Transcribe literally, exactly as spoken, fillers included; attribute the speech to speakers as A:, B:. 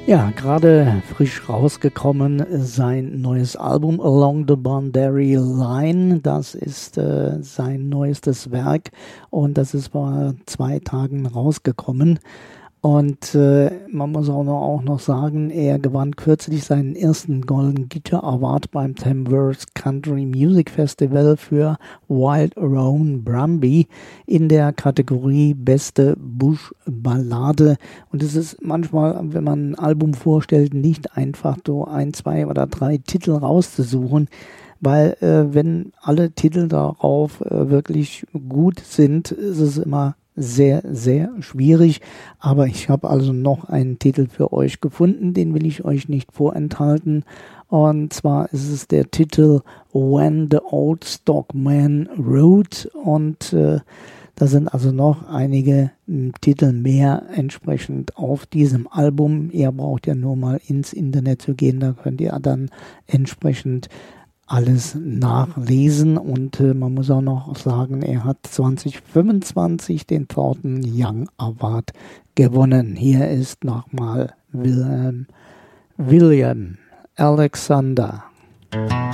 A: Ja, gerade frisch rausgekommen sein neues Album Along the Boundary Line. Das ist äh, sein neuestes Werk und das ist vor zwei Tagen rausgekommen. Und äh, man muss auch noch, auch noch sagen, er gewann kürzlich seinen ersten Golden Guitar Award beim Tamworth Country Music Festival für Wild Roan Brumby in der Kategorie Beste Bush-Ballade. Und es ist manchmal, wenn man ein Album vorstellt, nicht einfach so ein, zwei oder drei Titel rauszusuchen, weil äh, wenn alle Titel darauf äh, wirklich gut sind, ist es immer sehr, sehr schwierig, aber ich habe also noch einen Titel für euch gefunden, den will ich euch nicht vorenthalten, und zwar ist es der Titel When the Old Stockman Rode, und äh, da sind also noch einige m, Titel mehr entsprechend auf diesem Album. Ihr braucht ja nur mal ins Internet zu gehen, da könnt ihr dann entsprechend alles nachlesen, und äh, man muss auch noch sagen, er hat zwanzig fünfundzwanzig den Thornton Young Award gewonnen. Hier ist nochmal William, William Alexander.